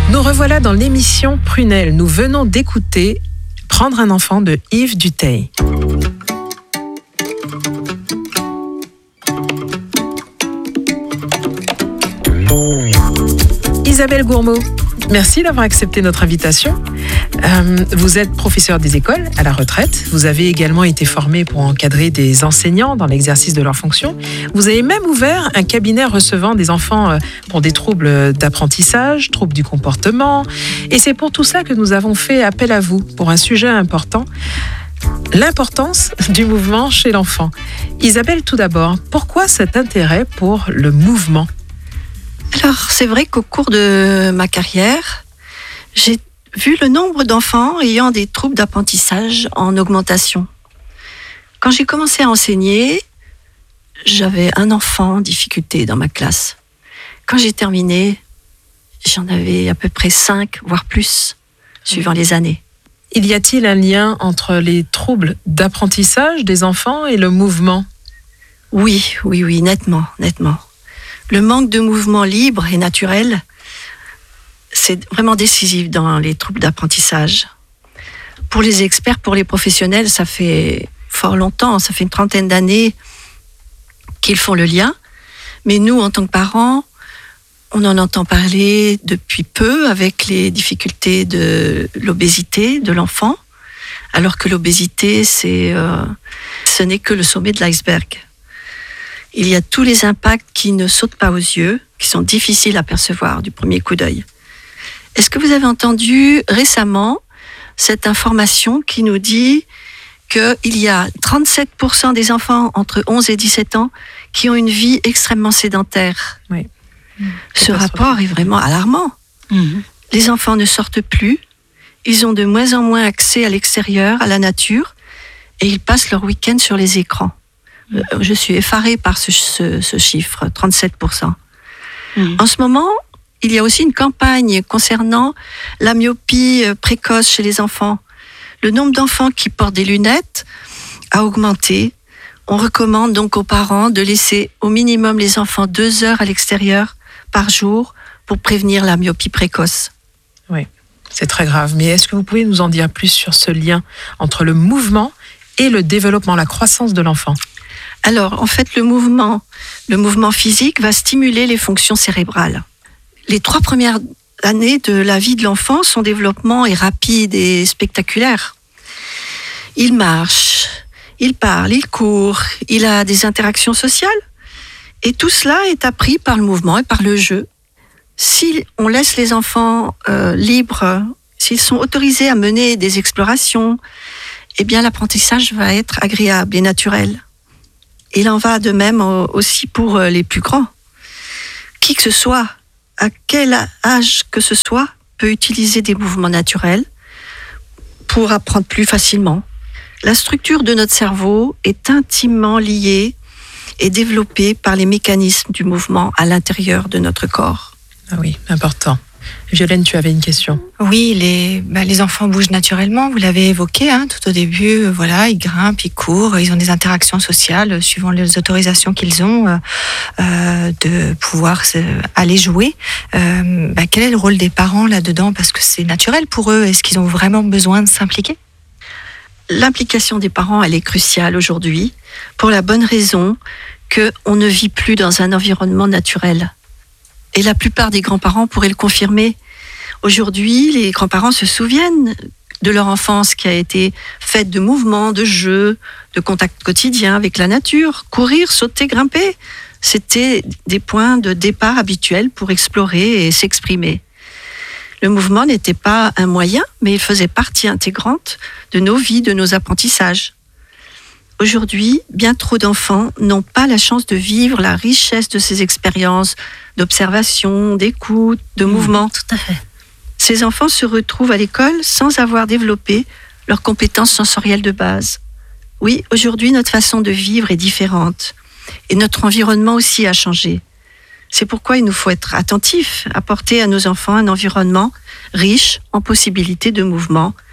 Nous revoilà dans l'émission Prunelle. Nous venons d'écouter Prendre un enfant de Yves Dutheil. Isabelle Gourmaud, merci d'avoir accepté notre invitation. Vous êtes professeur des écoles à la retraite. Vous avez également été formé pour encadrer des enseignants dans l'exercice de leurs fonctions. Vous avez même ouvert un cabinet recevant des enfants pour des troubles d'apprentissage, troubles du comportement. Et c'est pour tout ça que nous avons fait appel à vous pour un sujet important, l'importance du mouvement chez l'enfant. Isabelle, tout d'abord, pourquoi cet intérêt pour le mouvement ? Alors, c'est vrai qu'au cours de ma carrière, j'ai vu le nombre d'enfants ayant des troubles d'apprentissage en augmentation. Quand j'ai commencé à enseigner, j'avais un enfant en difficulté dans ma classe. Quand j'ai terminé, j'en avais à peu près 5, voire plus, suivant les années. Y a-t-il un lien entre les troubles d'apprentissage des enfants et le mouvement ? Oui, nettement. Le manque de mouvement libre et naturel, c'est vraiment décisif dans les troubles d'apprentissage. Pour les experts, pour les professionnels, ça fait fort longtemps, ça fait une 30aine d'années qu'ils font le lien. Mais nous, en tant que parents, on en entend parler depuis peu avec les difficultés de l'obésité de l'enfant, alors que l'obésité, ce n'est que le sommet de l'iceberg. Il y a tous les impacts qui ne sautent pas aux yeux, qui sont difficiles à percevoir du premier coup d'œil. Est-ce que vous avez entendu récemment cette information qui nous dit qu'il y a 37% des enfants entre 11 et 17 ans qui ont une vie extrêmement sédentaire ? Oui. Ce rapport est vraiment alarmant. Les enfants ne sortent plus, ils ont de moins en moins accès à l'extérieur, à la nature, et ils passent leur week-end sur les écrans. Je suis effarée par ce chiffre, 37%. En ce moment, il y a aussi une campagne concernant la myopie précoce chez les enfants. Le nombre d'enfants qui portent des lunettes a augmenté. On recommande donc aux parents de laisser au minimum les enfants 2 heures à l'extérieur par jour pour prévenir la myopie précoce. Oui, c'est très grave. Mais est-ce que vous pouvez nous en dire plus sur ce lien entre le mouvement et le développement, la croissance de l'enfant ? Alors, en fait, le mouvement physique va stimuler les fonctions cérébrales. Les 3 premières années de la vie de l'enfant, son développement est rapide et spectaculaire. Il marche, il parle, il court, il a des interactions sociales. Et tout cela est appris par le mouvement et par le jeu. Si on laisse les enfants libres, s'ils sont autorisés à mener des explorations, eh bien l'apprentissage va être agréable et naturel. Il en va de même aussi pour les plus grands. Qui que ce soit, à quel âge que ce soit, peut utiliser des mouvements naturels pour apprendre plus facilement. La structure de notre cerveau est intimement liée et développée par les mécanismes du mouvement à l'intérieur de notre corps. Ah oui, important. Violaine, tu avais une question. Oui, les enfants bougent naturellement, vous l'avez évoqué tout au début, voilà, ils grimpent, ils courent, ils ont des interactions sociales suivant les autorisations qu'ils ont de pouvoir aller jouer. Quel est le rôle des parents là-dedans ? Parce que c'est naturel pour eux, est-ce qu'ils ont vraiment besoin de s'impliquer ? L'implication des parents, elle est cruciale aujourd'hui, pour la bonne raison qu'on ne vit plus dans un environnement naturel. Et la plupart des grands-parents pourraient le confirmer. Aujourd'hui, les grands-parents se souviennent de leur enfance qui a été faite de mouvements, de jeux, de contacts quotidiens avec la nature. Courir, sauter, grimper, c'était des points de départ habituels pour explorer et s'exprimer. Le mouvement n'était pas un moyen, mais il faisait partie intégrante de nos vies, de nos apprentissages. Aujourd'hui, bien trop d'enfants n'ont pas la chance de vivre la richesse de ces expériences d'observation, d'écoute, de mouvement. Tout à fait. Ces enfants se retrouvent à l'école sans avoir développé leurs compétences sensorielles de base. Oui, aujourd'hui, notre façon de vivre est différente et notre environnement aussi a changé. C'est pourquoi il nous faut être attentifs, apporter à nos enfants un environnement riche en possibilités de mouvement,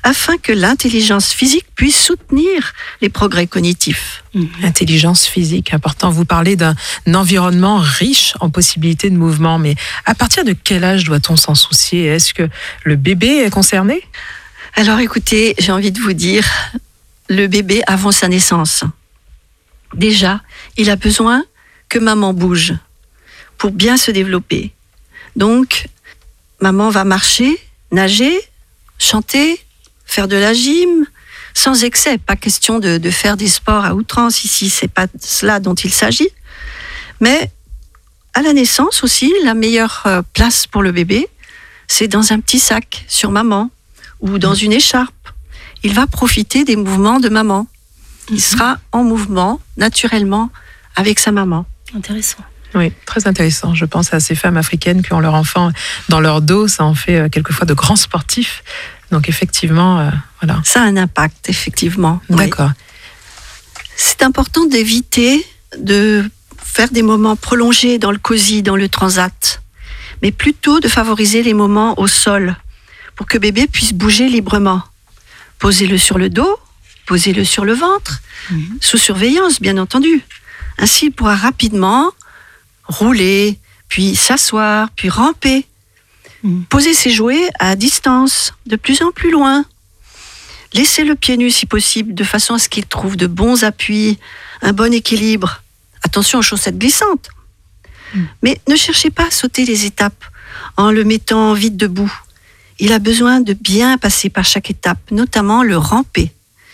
afin que l'intelligence physique puisse soutenir les progrès cognitifs. Intelligence physique, important. Vous parlez d'un environnement riche en possibilités de mouvement, mais à partir de quel âge doit-on s'en soucier? Est-ce que le bébé est concerné? Alors écoutez, j'ai envie de vous dire, le bébé avant sa naissance, déjà, il a besoin que maman bouge pour bien se développer. Donc, maman va marcher, nager, chanter, faire de la gym, sans excès. Pas question de faire des sports à outrance ici, c'est pas cela dont il s'agit. Mais à la naissance aussi, la meilleure place pour le bébé, c'est dans un petit sac sur maman ou dans une écharpe. Il va profiter des mouvements de maman. Il sera en mouvement naturellement avec sa maman. Intéressant. Oui, très intéressant. Je pense à ces femmes africaines qui ont leur enfant dans leur dos. Ça en fait quelquefois de grands sportifs. Donc effectivement, voilà. Ça a un impact, effectivement. D'accord. Oui. C'est important d'éviter de faire des moments prolongés dans le cosy, dans le transat, mais plutôt de favoriser les moments au sol pour que bébé puisse bouger librement. Posez-le sur le dos, posez-le sur le ventre, sous surveillance, bien entendu. Ainsi, il pourra rapidement rouler, puis s'asseoir, puis ramper. Posez ses jouets à distance, de plus en plus loin. Laissez-le pieds nus si possible, de façon à ce qu'il trouve de bons appuis, un bon équilibre. Attention aux chaussettes glissantes. Mais ne cherchez pas à sauter les étapes en le mettant vite debout. Il a besoin de bien passer par chaque étape, notamment le ramper.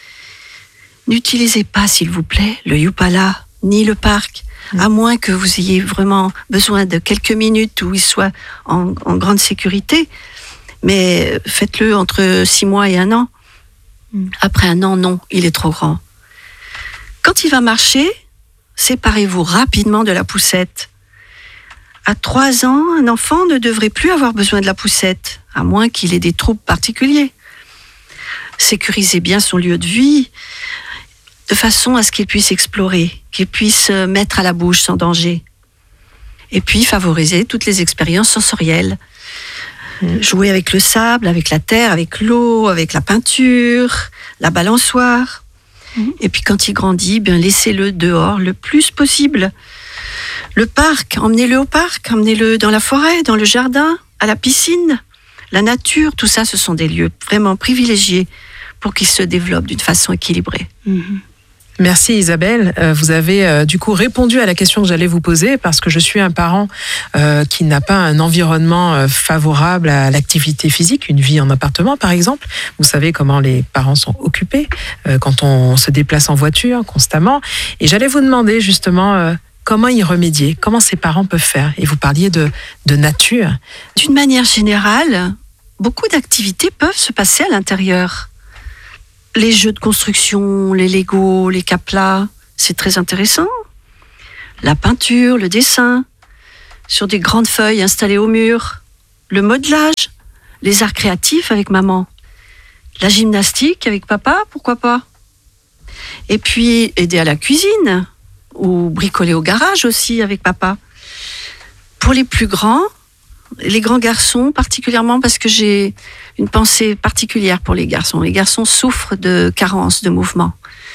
N'utilisez pas, s'il vous plaît, le Yupala, ni le parc, à moins que vous ayez vraiment besoin de quelques minutes où il soit en grande sécurité. Mais faites-le entre 6 mois et 1 an. Après 1 an, non, il est trop grand. Quand il va marcher, séparez-vous rapidement de la poussette. À 3 ans, un enfant ne devrait plus avoir besoin de la poussette, à moins qu'il ait des troubles particuliers. Sécurisez bien son lieu de vie, de façon à ce qu'il puisse explorer, qu'il puisse mettre à la bouche sans danger. Et puis favoriser toutes les expériences sensorielles. Jouer avec le sable, avec la terre, avec l'eau, avec la peinture, la balançoire. Et puis quand il grandit, bien laissez-le dehors le plus possible. Le parc, emmenez-le au parc, emmenez-le dans la forêt, dans le jardin, à la piscine. La nature, tout ça, ce sont des lieux vraiment privilégiés pour qu'il se développe d'une façon équilibrée. Merci Isabelle. Vous avez du coup répondu à la question que j'allais vous poser parce que je suis un parent qui n'a pas un environnement favorable à l'activité physique, une vie en appartement par exemple. Vous savez comment les parents sont occupés quand on se déplace en voiture constamment. Et j'allais vous demander justement comment y remédier, comment ces parents peuvent faire. Et vous parliez de nature. D'une manière générale, beaucoup d'activités peuvent se passer à l'intérieur. Les jeux de construction, les Lego, les Kapla, c'est très intéressant. La peinture, le dessin, sur des grandes feuilles installées au mur, le modelage, les arts créatifs avec maman, la gymnastique avec papa, pourquoi pas. Et puis aider à la cuisine, ou bricoler au garage aussi avec papa. Pour les plus grands, les grands garçons particulièrement, parce que j'ai une pensée particulière pour les garçons. Les garçons souffrent de carence de mouvement.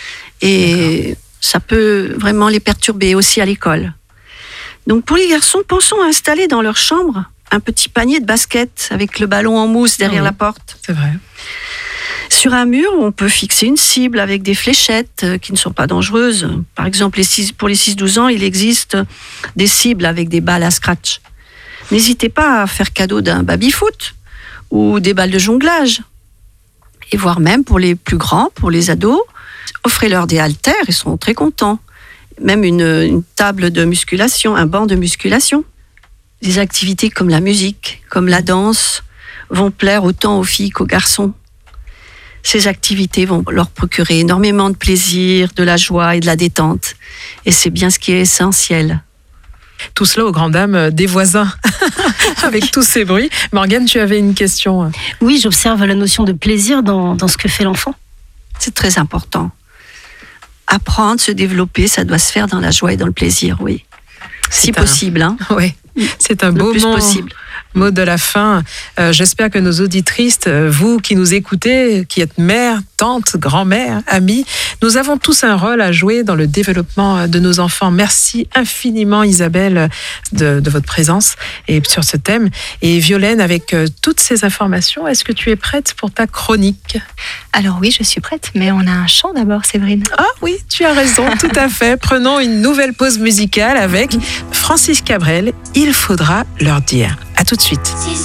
Et ça peut vraiment les perturber aussi à l'école. Donc pour les garçons, pensons à installer dans leur chambre un petit panier de basket avec le ballon en mousse derrière la porte. C'est vrai. Sur un mur, on peut fixer une cible avec des fléchettes qui ne sont pas dangereuses. Par exemple, pour les 6-12 ans, il existe des cibles avec des balles à scratch. N'hésitez pas à faire cadeau d'un baby-foot ou des balles de jonglage. Et voire même pour les plus grands, pour les ados, offrez-leur des haltères, ils seront très contents. Même une table de musculation, un banc de musculation. Des activités comme la musique, comme la danse, vont plaire autant aux filles qu'aux garçons. Ces activités vont leur procurer énormément de plaisir, de la joie et de la détente. Et c'est bien ce qui est essentiel. Tout cela aux grandes dames des voisins, avec tous ces bruits. Morgane, tu avais une question. Oui, j'observe la notion de plaisir dans ce que fait l'enfant. C'est très important. Apprendre, se développer, ça doit se faire dans la joie et dans le plaisir, oui. Si possible. Hein. Oui, C'est un le beau plus mot. possible. Mot de la fin. J'espère que nos auditrices, vous qui nous écoutez, qui êtes mère, tante, grand-mère, amie, nous avons tous un rôle à jouer dans le développement de nos enfants. Merci infiniment Isabelle de votre présence et sur ce thème. Et Violaine, avec toutes ces informations, est-ce que tu es prête pour ta chronique? Alors oui, je suis prête, mais on a un chant d'abord, Séverine. Ah oui, tu as raison, tout à fait. Prenons une nouvelle pause musicale avec Francis Cabrel, Il faudra leur dire. À tout de suite. Si